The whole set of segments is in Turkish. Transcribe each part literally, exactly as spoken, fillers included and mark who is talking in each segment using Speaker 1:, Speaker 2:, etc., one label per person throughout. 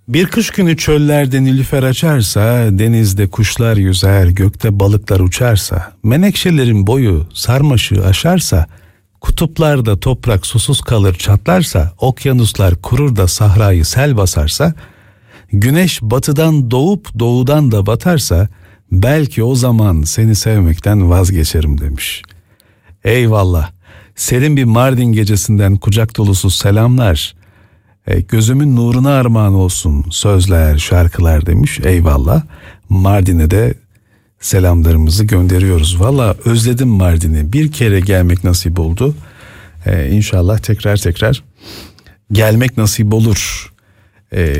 Speaker 1: Bir kış günü çöllerde nilüfer açarsa, denizde kuşlar yüzer, gökte balıklar uçarsa, menekşelerin boyu sarmaşığı aşarsa, kutuplarda toprak susuz kalır çatlarsa, okyanuslar kurur da sahrayı sel basarsa, güneş batıdan doğup doğudan da batarsa, belki o zaman seni sevmekten vazgeçerim demiş. Eyvallah. Serin bir Mardin gecesinden kucak dolusu selamlar. E, gözümün nuruna armağan olsun sözler, şarkılar demiş. Eyvallah. Mardin'e de selamlarımızı gönderiyoruz. Valla özledim Mardin'i. Bir kere gelmek nasip oldu. E, İnşallah tekrar tekrar gelmek nasip olur. E,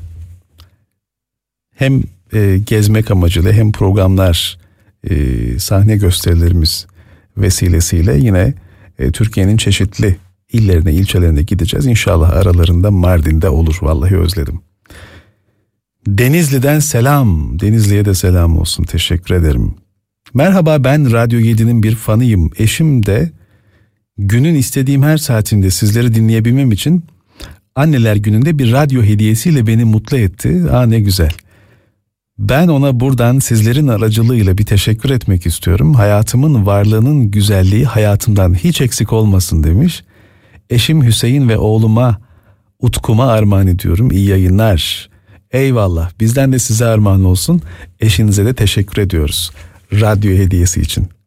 Speaker 1: hem e, gezmek amacıyla hem programlar, e, sahne gösterilerimiz vesilesiyle yine e, Türkiye'nin çeşitli illerine, ilçelerine gideceğiz. İnşallah aralarında Mardin'de olur. Vallahi özledim. Denizli'den selam. Denizli'ye de selam olsun. Teşekkür ederim. Merhaba, ben Radyo yedi'nin bir fanıyım. Eşim de günün istediğim her saatinde sizleri dinleyebilmem için Anneler Günü'nde bir radyo hediyesiyle beni mutlu etti. Aa, ne güzel. Ben ona buradan sizlerin aracılığıyla bir teşekkür etmek istiyorum. Hayatımın varlığının güzelliği hayatımdan hiç eksik olmasın demiş. Eşim Hüseyin ve oğluma, Utku'ma armağan ediyorum. İyi yayınlar. Eyvallah. Bizden de size armağan olsun. Eşinize de teşekkür ediyoruz radyo hediyesi için.